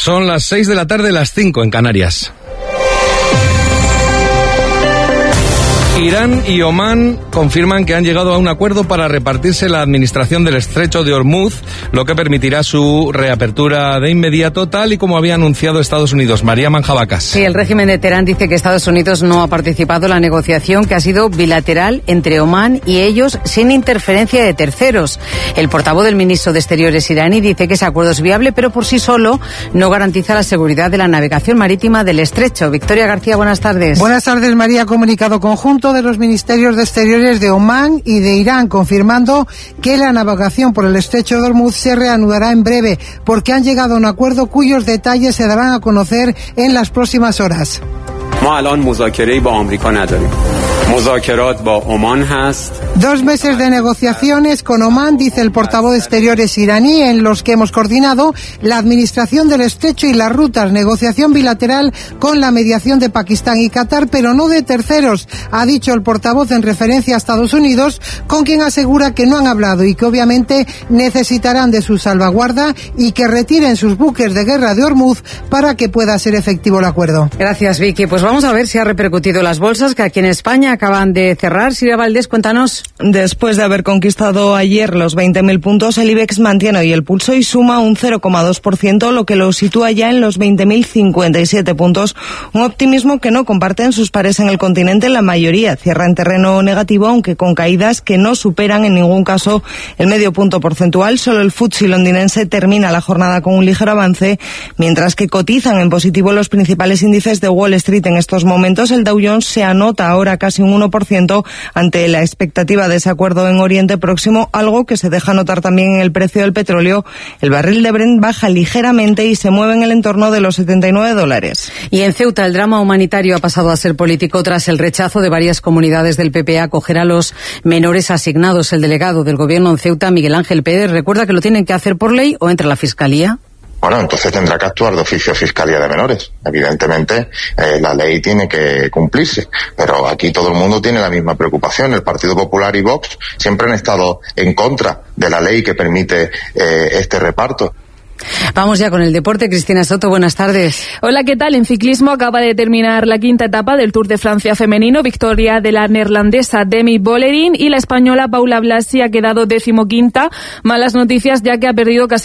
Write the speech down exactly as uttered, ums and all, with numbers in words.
Son las seis de la tarde, las cinco en Canarias. Irán y Omán confirman que han llegado a un acuerdo para repartirse la administración del estrecho de Hormuz, lo que permitirá su reapertura de inmediato, tal y como había anunciado Estados Unidos. María Manjabacas. Sí, el régimen de Teherán dice que Estados Unidos no ha participado en la negociación, que ha sido bilateral entre Omán y ellos, sin interferencia de terceros. El portavoz del ministro de Exteriores iraní dice que ese acuerdo es viable, pero por sí solo no garantiza la seguridad de la navegación marítima del estrecho. Victoria García, buenas tardes. Buenas tardes, María. Comunicado conjunto de los ministerios de Exteriores de Omán y de Irán, confirmando que la navegación por el estrecho de Hormuz se reanudará en breve, porque han llegado a un acuerdo cuyos detalles se darán a conocer en las próximas horas. Dos meses de negociaciones con Omán, dice el portavoz de Exteriores iraní, en los que hemos coordinado la administración del estrecho y las rutas, negociación bilateral con la mediación de Pakistán y Qatar, pero no de terceros, ha dicho el portavoz en referencia a Estados Unidos, con quien asegura que no han hablado y que obviamente necesitarán de su salvaguarda y que retiren sus buques de guerra de Hormuz para que pueda ser efectivo el acuerdo. Gracias, Vicky. Pues vamos a ver si ha repercutido las bolsas, que aquí en España acaban de cerrar. Silvia Valdés, cuéntanos. Después de haber conquistado ayer los veinte mil puntos, el IBEX mantiene hoy el pulso y suma un cero coma dos por ciento, lo que lo sitúa ya en los veinte mil cincuenta y siete puntos. Un optimismo que no comparten sus pares en el continente. La mayoría cierra en terreno negativo, aunque con caídas que no superan en ningún caso el medio punto porcentual. Solo el F T S E londinense termina la jornada con un ligero avance, mientras que cotizan en positivo los principales índices de Wall Street en estos momentos. El Dow Jones se anota ahora casi un uno por ciento ante la expectativa de ese acuerdo en Oriente Próximo, algo que se deja notar también en el precio del petróleo. El barril de Brent baja ligeramente y se mueve en el entorno de los setenta y nueve dólares. Y en Ceuta el drama humanitario ha pasado a ser político tras el rechazo de varias comunidades del P P a acoger a los menores asignados. El delegado del gobierno en Ceuta, Miguel Ángel Pérez, recuerda que lo tienen que hacer por ley o entre la Fiscalía. Bueno, entonces tendrá que actuar de oficio Fiscalía de Menores. Evidentemente, eh, la ley tiene que cumplirse, pero aquí todo el mundo tiene la misma preocupación. El Partido Popular y Vox siempre han estado en contra de la ley que permite eh, este reparto. Vamos ya con el deporte. Cristina Soto, buenas tardes. Hola, ¿qué tal? En ciclismo acaba de terminar la quinta etapa del Tour de Francia femenino. Victoria de la neerlandesa Demi Vollering y la española Paula Blasi ha quedado decimoquinta. Malas noticias, ya que ha perdido casi